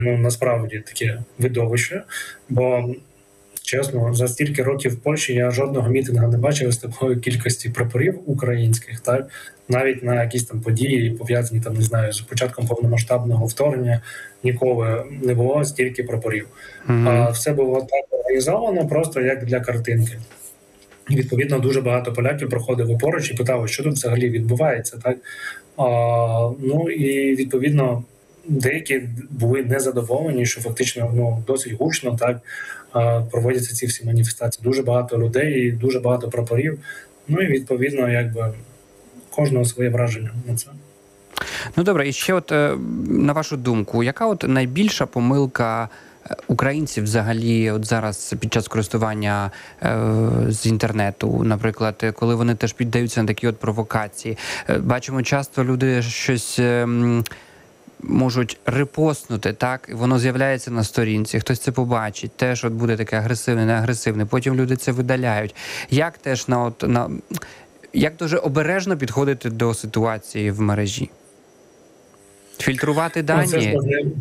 насправді таке видовище, бо чесно, за стільки років в Польщі я жодного мітингу не бачив з такої кількості прапорів українських, так навіть на якісь там події, пов'язані там, не знаю, з початком повномасштабного вторгнення, ніколи не було стільки прапорів. А все було так організовано, просто як для картинки. І, відповідно, дуже багато поляків проходили поруч і питали, що тут взагалі відбувається, так ну і відповідно. Деякі були незадоволені, що фактично досить гучно так проводяться ці всі маніфестації. Дуже багато людей, дуже багато прапорів. Ну і відповідно, якби кожного своє враження на це. Ну добре, і ще на вашу думку, яка найбільша помилка українців взагалі зараз під час користування з інтернету, наприклад, коли вони теж піддаються на такі провокації? Бачимо, часто люди щось можуть репостнути, так, воно з'являється на сторінці, хтось це побачить, теж буде таке агресивне, неагресивне, потім люди це видаляють. Як теж як дуже обережно підходити до ситуації в мережі? Фільтрувати дані?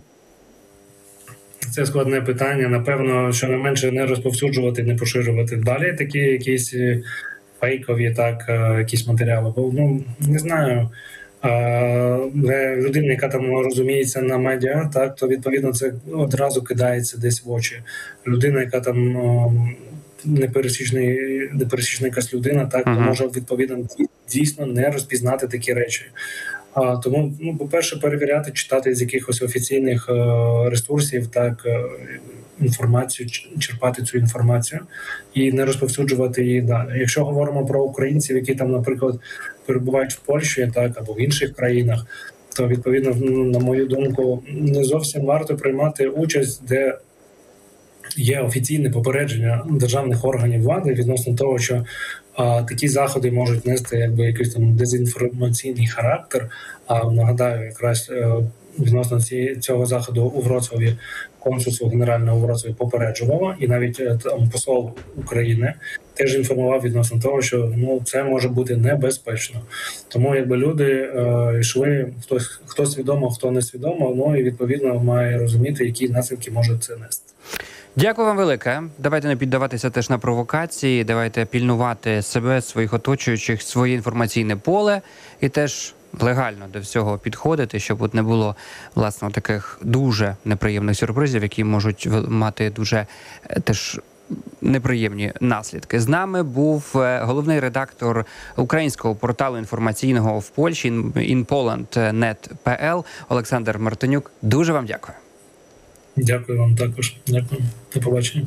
Це складне питання. Напевно, щонайменше не розповсюджувати, не поширювати далі такі якісь фейкові, так, якісь матеріали. Бо, не знаю, для людини, яка там розуміється на медіа, так, то відповідно це одразу кидається десь в очі. Людина, яка там непересічна якась людина, так, то може відповідно дійсно не розпізнати такі речі. Тому, по-перше, перевіряти, читати з якихось офіційних ресурсів, так, інформацію, черпати цю інформацію і не розповсюджувати її далі. Якщо говоримо про українців, які там, наприклад, перебувають в Польщі, так, або в інших країнах, то, відповідно, на мою думку, не зовсім варто приймати участь, де є офіційне попередження державних органів влади відносно того, що такі заходи можуть нести якийсь там дезінформаційний характер. Нагадаю, якраз відносно цього заходу у Вроцлаві консульство генеральне у Вроцлаві попереджувало, і навіть там посол України теж інформував відносно того, що це може бути небезпечно. Тому люди йшли, хто свідомо, хто не свідомо, і відповідно має розуміти, які наслідки може це нести. Дякую вам велике. Давайте не піддаватися теж на провокації, давайте пільнувати себе, своїх оточуючих, своє інформаційне поле і теж легально до всього підходити, щоб не було, власне, таких дуже неприємних сюрпризів, які можуть мати дуже теж неприємні наслідки. З нами був головний редактор українського порталу інформаційного в Польщі inpoland.net.pl Олександр Мартинюк. Дуже вам дякую. Дякую вам також. Дякую. До побачення.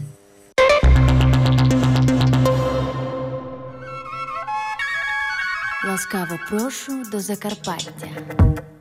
Ласкаво прошу до Закарпаття.